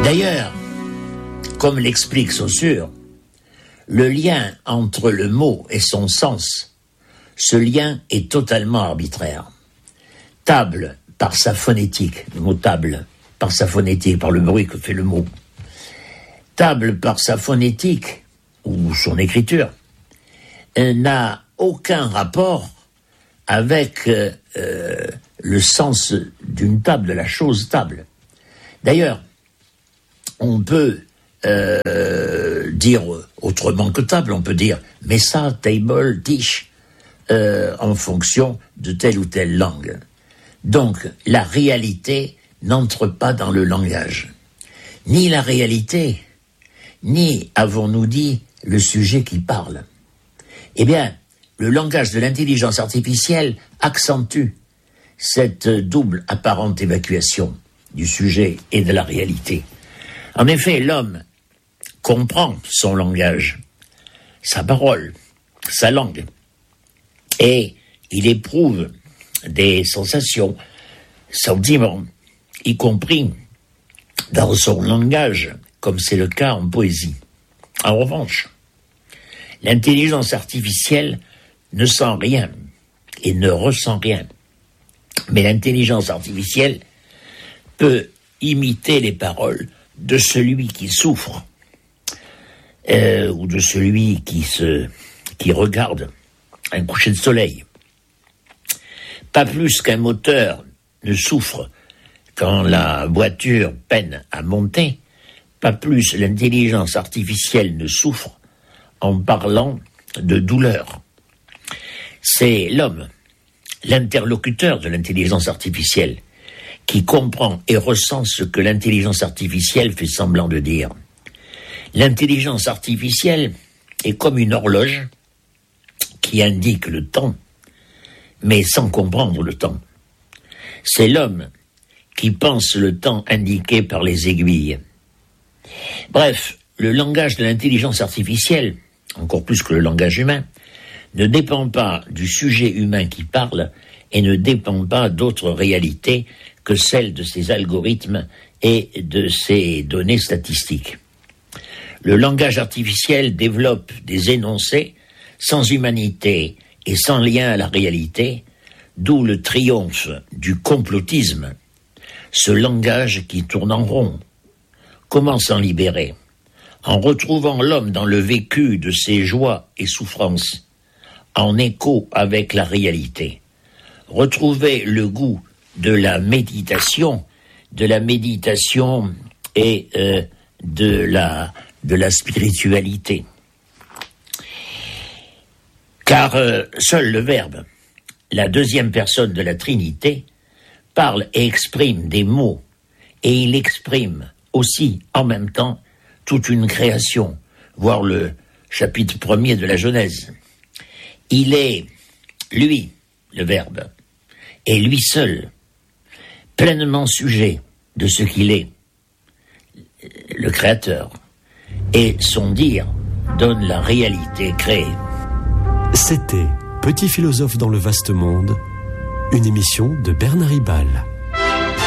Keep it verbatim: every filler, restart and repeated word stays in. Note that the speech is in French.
D'ailleurs, comme l'explique Saussure, le lien entre le mot et son sens, ce lien est totalement arbitraire. Table, par sa phonétique, le mot table, par sa phonétique, par le bruit que fait le mot. Table, par sa phonétique, ou son écriture, n'a aucun rapport avec euh, euh, le sens d'une table, de la chose table. D'ailleurs, on peut euh, dire autrement que table, on peut dire mesa, table, dish, euh, en fonction de telle ou telle langue. Donc, la réalité n'entre pas dans le langage. Ni la réalité, ni, avons-nous dit, le sujet qui parle. Eh bien, le langage de l'intelligence artificielle accentue cette double apparente évacuation du sujet et de la réalité. En effet, l'homme comprend son langage, sa parole, sa langue, et il éprouve des sensations, sentiments, y compris dans son langage, comme c'est le cas en poésie. En revanche, l'intelligence artificielle ne sent rien et ne ressent rien. Mais l'intelligence artificielle peut imiter les paroles de celui qui souffre euh, ou de celui qui se qui regarde un coucher de soleil. Pas plus qu'un moteur ne souffre quand la voiture peine à monter, pas plus l'intelligence artificielle ne souffre en parlant de douleur. C'est l'homme, l'interlocuteur de l'intelligence artificielle, qui comprend et ressent ce que l'intelligence artificielle fait semblant de dire. L'intelligence artificielle est comme une horloge qui indique le temps, mais sans comprendre le temps. C'est l'homme qui pense le temps indiqué par les aiguilles. Bref, le langage de l'intelligence artificielle, encore plus que le langage humain, ne dépend pas du sujet humain qui parle et ne dépend pas d'autres réalités que celles de ses algorithmes et de ses données statistiques. Le langage artificiel développe des énoncés sans humanité et sans lien à la réalité, d'où le triomphe du complotisme, ce langage qui tourne en rond. Comment s'en libérer? En retrouvant l'homme dans le vécu de ses joies et souffrances, en écho avec la réalité. Retrouver le goût de la méditation, de la méditation et euh, de la de la spiritualité. Car euh, seul le Verbe, la deuxième personne de la Trinité, parle et exprime des mots, et il exprime aussi en même temps toute une création, voire le chapitre premier de la Genèse. Il est, lui, le Verbe, et lui seul, pleinement sujet de ce qu'il est, le Créateur, et son dire donne la réalité créée. C'était Petit philosophe dans le vaste monde, une émission de Bernard Ribal.